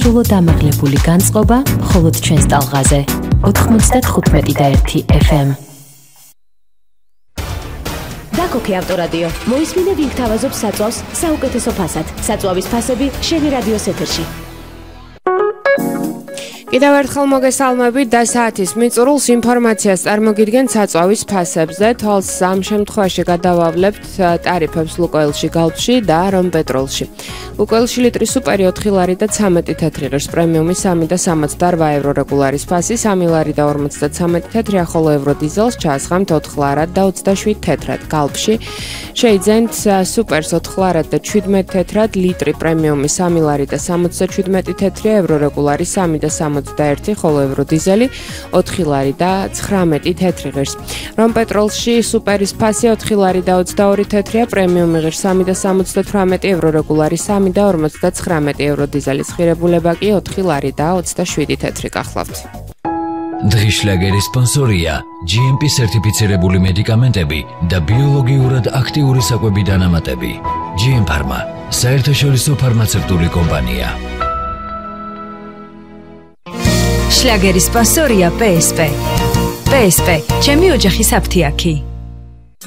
სასურველო დამაღლებული განწყობა მხოლოდ ჩვენს ტალღაზე 95.1 FM. დაკოკი ავტორადიო მოისმინე ვინ გთავაზობს საწვავს საუკეთესო ფასად. საწვავის ფასები შენი რადიოს ეთერში. კიდევ ერთხელ მოგესალმებით და საათის მიწურულს ინფორმაციას წარმოგიდგენთ საწვავის ფასებზე. თვალს ამ შემთხვევაში გადავავლებთ ტარიფებს ლუკოილში, გალფში და რომპეტროლში. ლუკოილში ლიტრი სუპერი 4 ლარი და 13 თეთრი ღირს, პრემიუმი 3 და 68 евро რეგულარის ფასი, 3 ლარი და 53 თეთრი, ხოლო евро დიზელს ჩაასხამთ 4 ლარად და 27 თეთრად. გალფში შეიძენთ სუპერს 4 ლარად და 17 თეთრად, ლიტრი პრემიუმი 3 ლარი და 77 თეთრი, евро რეგულარი 3 და 61, ხოლო евро დიზელი 4 ლარი და 19 თეთრი ღირს. რომპეტროლში სუპერის ფასი 4 ლარი და 22 თეთრია, პრემიუმი ღირს 3 და 78 евро რეგულარი 3 და 59 евро დიზელის ღირებულება კი 4 ლარი და 27 თეთრი გახლავთ. დღის შლაგერის სპონსორია GMP სერტიფიცირებული მედიკამენტები და ბიოლოგიურად აქტიური საკვები დანამატები. GM Pharma, საერთაშორისო ფარმაცევტული კომპანია. შლაგერის სპონსორია PSP. PSP, ჩემი ოჯახის აფთიაქი.